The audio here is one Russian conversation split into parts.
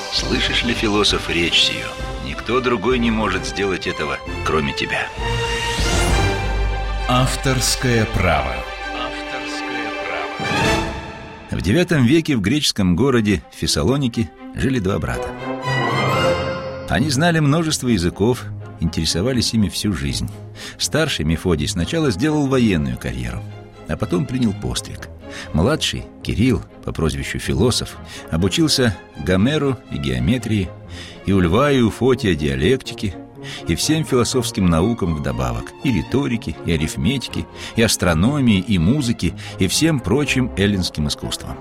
Слышишь ли, философ, речь сию? Никто другой не может сделать этого, кроме тебя. Авторское право. В IX веке в греческом городе Фессалоники жили два брата. Они знали множество языков, интересовались ими всю жизнь. Старший Мефодий сначала сделал военную карьеру, а потом принял постриг. Младший, Кирилл, по прозвищу Философ, обучился Гомеру и геометрии, и у Льва и у Фотия диалектике, и всем философским наукам вдобавок, и риторике, и арифметике, и астрономии, и музыке, и всем прочим эллинским искусствам.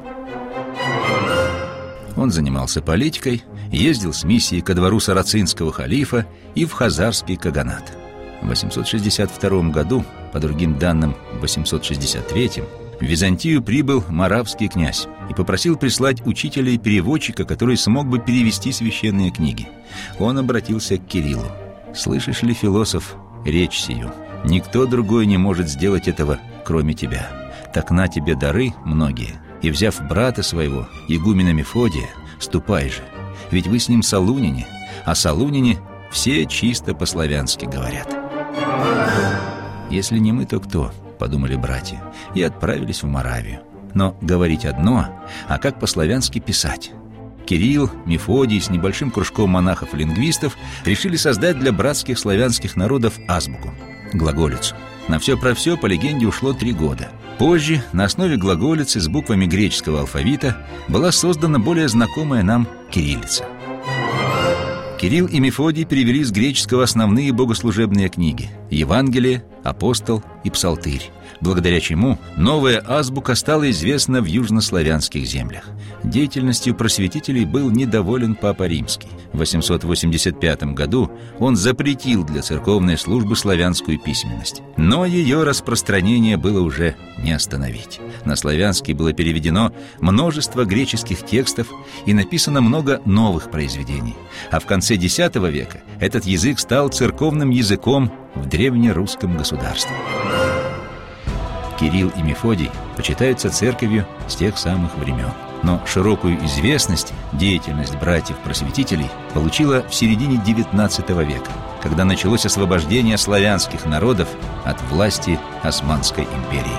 Он занимался политикой, ездил с миссией ко двору сарацинского халифа и в хазарский каганат. В 862 году, по другим данным, в 863, в Византию прибыл моравский князь и попросил прислать учителя и переводчика, который смог бы перевести священные книги. Он обратился к Кириллу. «Слышишь ли, философ, речь сию? Никто другой не может сделать этого, кроме тебя. Так на тебе дары многие, и, взяв брата своего, игумена Мефодия, ступай же, ведь вы с ним салуняне, а салуняне все чисто по-славянски говорят». «Если не мы, то кто?» — подумали братья, и отправились в Моравию. Но говорить одно, а как по-славянски писать? Кирилл, Мефодий с небольшим кружком монахов-лингвистов решили создать для братских славянских народов азбуку — глаголицу. На все про все, по легенде, ушло 3 года. Позже на основе глаголицы с буквами греческого алфавита была создана более знакомая нам кириллица. Кирилл и Мефодий перевели с греческого основные богослужебные книги — Евангелие, Апостол и Псалтырь, благодаря чему новая азбука стала известна в южнославянских землях. Деятельностью просветителей был недоволен Папа Римский. В 885 году он запретил для церковной службы славянскую письменность. Но ее распространение было уже не остановить. На славянский было переведено множество греческих текстов и написано много новых произведений. А в конце X века этот язык стал церковным языком в древнерусском государстве. Кирилл и Мефодий почитаются церковью с тех самых времен. Но широкую известность деятельность братьев-просветителей получила в середине XIX века, когда началось освобождение славянских народов от власти Османской империи.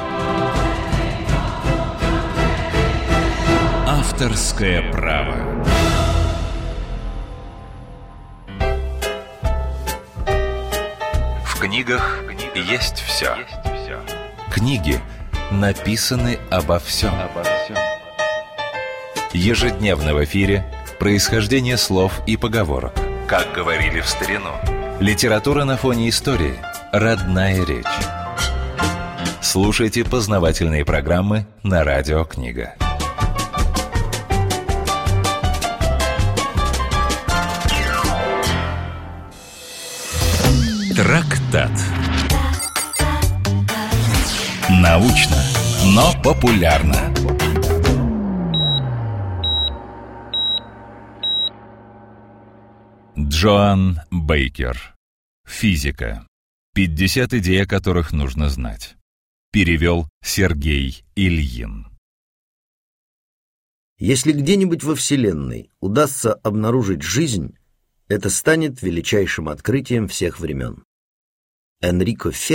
Авторское право. В книгах есть все. Книги написаны обо всем. Ежедневно в эфире происхождение слов и поговорок. Как говорили в старину. Литература на фоне истории. Родная речь. Слушайте познавательные программы на Радио Книга. Трактат. Научно, но популярно. Джоан Бейкер. Физика. 50 идей, о которых нужно знать. Перевел Сергей Ильин. Если где-нибудь во Вселенной удастся обнаружить жизнь, это станет величайшим открытием всех времен. Энрико